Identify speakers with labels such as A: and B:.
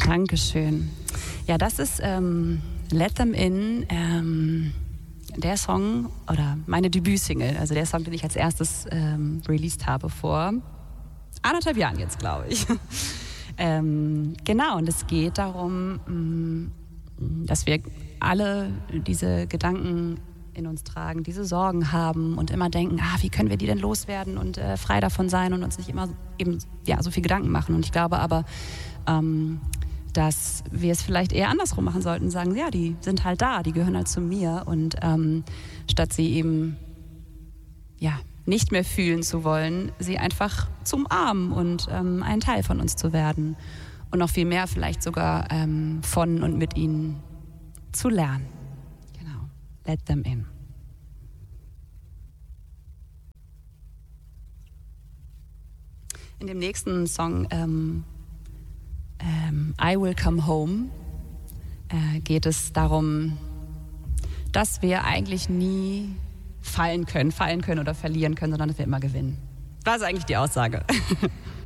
A: Dankeschön. Ja, das ist Let Them In, der Song oder meine Debütsingle, also der Song, den ich als erstes released habe vor 1,5 Jahren jetzt, glaube ich. Genau, und es geht darum, dass wir alle diese Gedanken in uns tragen, diese Sorgen haben und immer denken, wie können wir die denn loswerden und frei davon sein und uns nicht immer eben so viel Gedanken machen. Und ich glaube aber, dass wir es vielleicht eher andersrum machen sollten, sagen, ja, die sind halt da, die gehören halt zu mir und statt sie eben nicht mehr fühlen zu wollen, sie einfach zu umarmen und ein Teil von uns zu werden und noch viel mehr vielleicht sogar von und mit ihnen zu lernen. Genau, let them in. In dem nächsten Song I Will Come Home geht es darum, dass wir eigentlich nie fallen können oder verlieren können, sondern dass wir immer gewinnen. Das ist eigentlich die Aussage.